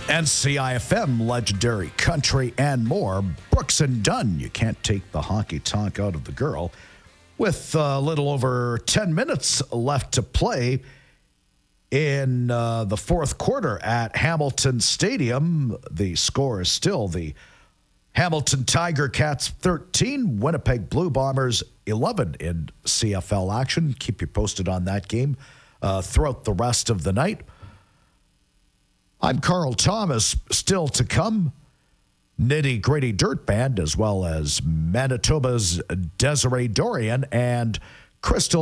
NCIFM, legendary country, and more. Brooks and Dunn, you can't take the honky tonk out of the girl. With a little over 10 minutes left to play in the fourth quarter at Hamilton Stadium, the score is still the Hamilton Tiger Cats 13, Winnipeg Blue Bombers 11 in CFL action. Keep you posted on that game throughout the rest of the night. I'm Carl Thomas. Still to come, Nitty Gritty Dirt Band, as well as Manitoba's Desiree Dorian and Crystal